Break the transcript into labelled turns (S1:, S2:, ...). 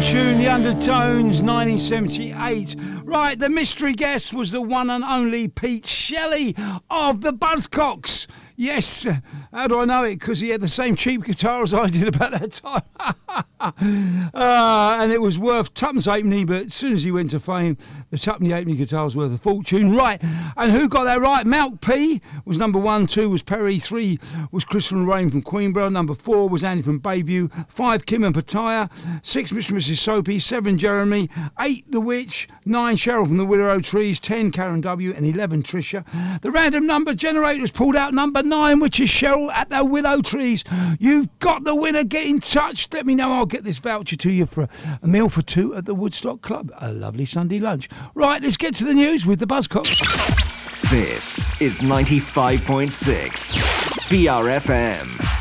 S1: tune, The Undertones, 1978. Right, the mystery guest was the one and only Pete Shelley of the Buzzcocks. Yes, how do I know it? Because he had the same cheap guitar as I did about that time. And it was worth tuppence halfpenny, but as soon as he went to fame, the tuppence halfpenny guitar was worth a fortune. Right, and who got that right? Malk P was number 1, 2 was Perry, 3 was Chris and Lorraine from Queenborough, number 4 was Andy from Bayview, 5 Kim and Pattaya, 6 Mr. and Mrs. Soapy, 7 Jeremy, 8 The Witch, 9 Cheryl from the Willow Trees, 10 Karen W and 11 Tricia. The random number generator was pulled out number 9, which is Cheryl at the Willow Trees. You've got the winner. Get in touch. Let me know. I'll get this voucher to you for a meal for 2 at the Woodstock Club. A lovely Sunday lunch. Right, let's get to the news with the Buzzcocks.
S2: This is 95.6 VRFM.